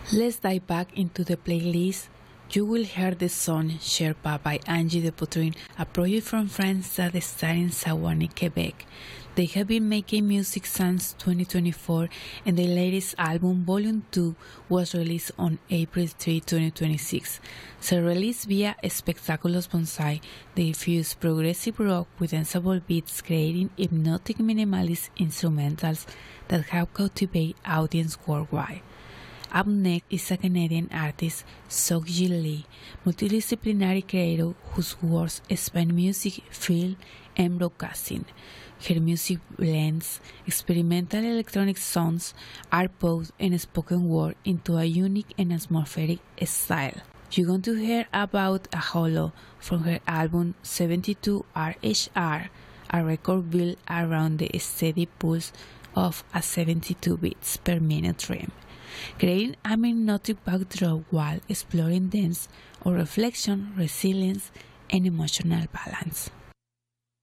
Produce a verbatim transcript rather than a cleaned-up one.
Let's dive back into the playlist. You will hear the song Sherpa by Angie de Potrin, a project from France that started in Sewanee, Quebec. They have been making music since twenty twenty-four, and their latest album, Volume two, was released on April third, twenty twenty-six. So released via Spectaculos Bonsai, they fuse progressive rock with danceable beats, creating hypnotic minimalist instrumentals that have captivated audience worldwide. Up next is a Canadian artist, Seokji Lee, multidisciplinary creator whose works span music, film, and broadcasting. Her music blends experimental electronic sounds, art pop, and spoken word into a unique and atmospheric style. You're going to hear about a holo from her album seventy-two R H R, a record built around the steady pulse of a seventy-two beats per minute rhythm, creating a hypnotic backdrop while exploring dance or reflection, resilience, and emotional balance.